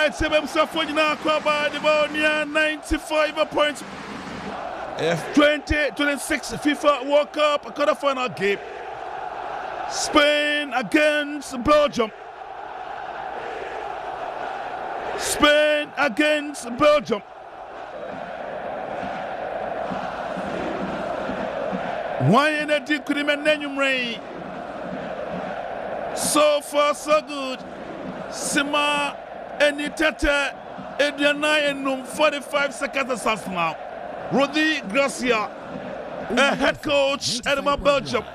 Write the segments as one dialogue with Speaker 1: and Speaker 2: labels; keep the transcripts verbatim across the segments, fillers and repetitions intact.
Speaker 1: Alright, seven Safo Jina Kwaba the ball near ninety-five points. F twenty twenty-six FIFA World Cup quarterfinal game. Spain against Belgium. Spain against Belgium. Why in a decrement Nenumray? So far, so good. Sima Eni Tete Ediana and forty-five seconds as now. Rodi Gracia, a head coach at Belgium.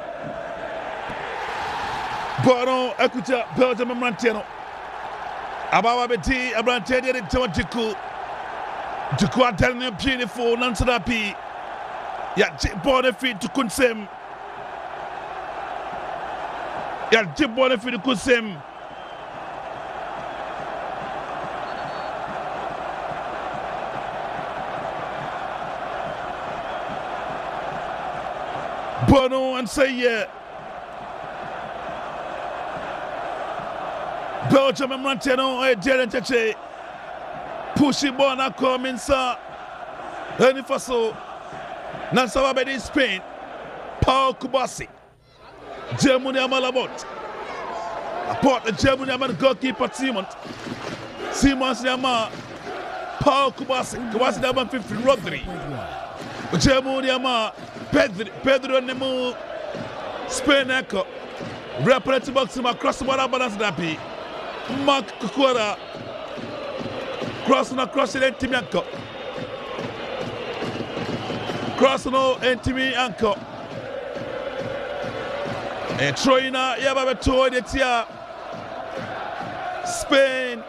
Speaker 1: Bono Akuta Belgium and Manteno. Abawa Beti, Abrantedi, and Tomajiku. Jukua telling you beautiful, Nansadapi. Ya Jibone feet to Kunsem. Ya Jibone feet to Kunsem. Bono and say yeah. Belgium and Montano, I didn't touch it. Pushy Bona coming, sir. Any Faso, Nasawa Bedi Spain, Paul Kubasi, Germany Amalabot. Apart the Germany Amal goalkeeper Simon, Simons Yama, Paul Kubasi, Kubasi Daman fifty, Rodri, Germany Yama, Pedro, Pedro Nemo, Spain Echo, Representative Boxing across the water balance that Mark Kukwara crossing across the Timianko. Crossing over Timianko. And Troina Yababa Toy the Tia Spain.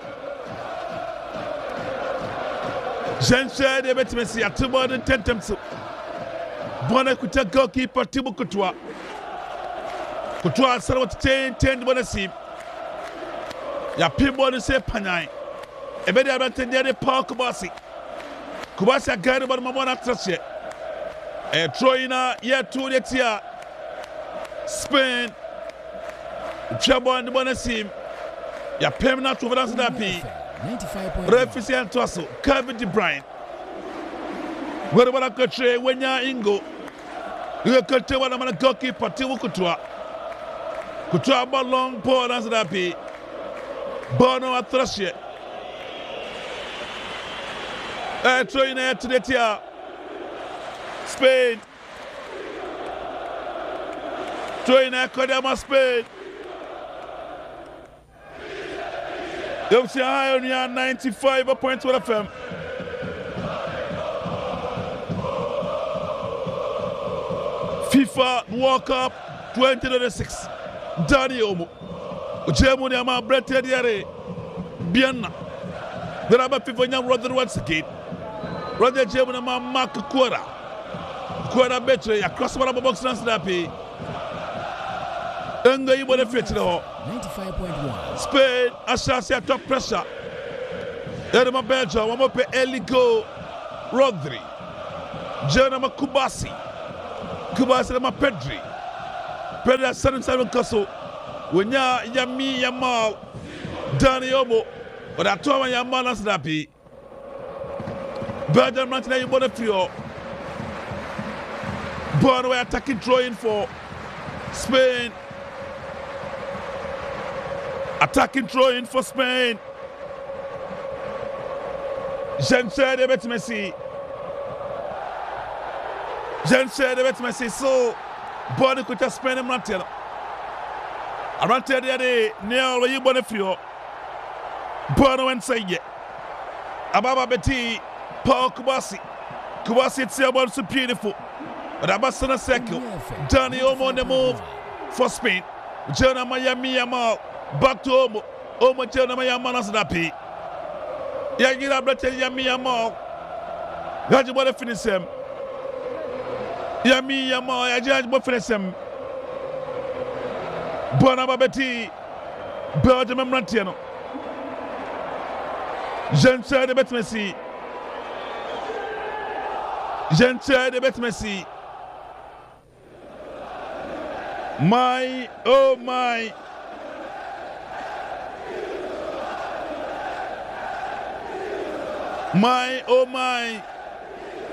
Speaker 1: Jean Shad Betimesi at two more than ten times. Bonakuta goalkeeper Tibu Kutua. Kutua Sarawat ten ten Bonasim. Ya people to say Panay. A better about the Paul Kubasi. Kubasi a guy about Mamona Trash. A Troina, yeah, two the tia. Spain. Trouble and the Bonasim. Ya Pemna to Valence Dapi. Refugee and Tosso. Kevin De Bruyne. What about a country when you're Ingo? You can tell what I'm going to go keep Patiwu Kutua. Kutua about long Paul and Dapi. Bono at Thrashe. Uh, throwing it to the tia. Spain. Throwing it Kodama Spain. You'll see high on your ninety-five point one F M. FIFA World Cup twenty twenty-six. Dani Omo. Germany ama Brete diare Bianna. There are people nyam Rodri once again. Rodri Germany ama Mark Kukwara. Kukwara betre across the box dance dapi. Enga yibo de fit no.
Speaker 2: ninety-five point one.
Speaker 1: Spain Ashasia top pressure. There ma Belgium wamo pe Eligo Rodri. Germany ma Kubasi. Kubasi ma Pedri. Pedri seven seven Kaso. When ya Yami Yamal Dani Omo, but I told my Yamal as Napi Belgium Martina you bought a few. Born way attacking drawing for Spain. Attacking drawing for Spain. Jean Cher de Bet Messi. Jean Cher de Bet Messi. So, born with Spain and Martina. Around the day, near where you born a few. Bono and say, yeah. Ababa Betty, Paul Kubasi. Kubasi, it's about so beautiful. But Abasana Seko, Danny Omo on the move for Spain. Jonah Miami Yamal, back to Omo. Omo Jonah Miami Nasdapi. Yagira Breton Yami Yamal. Gaji what a finish him. Yami Yamal, I judge what finish him. Bonababeti, Belgium and Rantiano. Jean Cher de Bet Messi. Jean Cher de Bet Messi. My, oh my. My, oh my.